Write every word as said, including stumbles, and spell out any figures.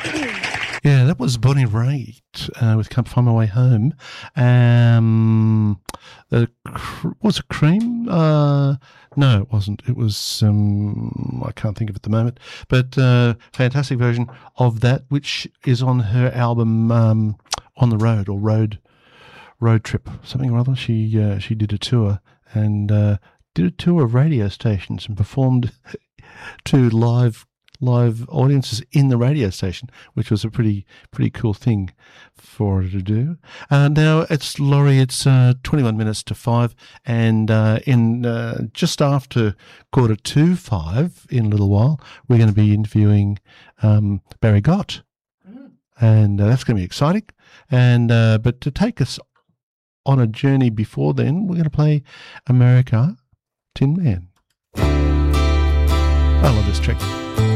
Yeah, that was Bonnie Raitt uh, with Can't Find My Way Home. Um, the, was it Cream? Uh, no, it wasn't. It was, um, I can't think of it at the moment. But uh, fantastic version of that, which is on her album um, On the Road or Road Road Trip, something or other. She, uh, she did a tour and uh, did a tour of radio stations and performed to live live audiences in the radio station, which was a pretty pretty cool thing for her to do. Uh, now it's Laurie. It's uh, twenty-one minutes to five, and uh, in uh, just after quarter to five, in a little while, we're going to be interviewing um, Barry Gott, mm. and uh, that's going to be exciting. And uh, but to take us on a journey before then, we're going to play America, Tin Man. I love this track.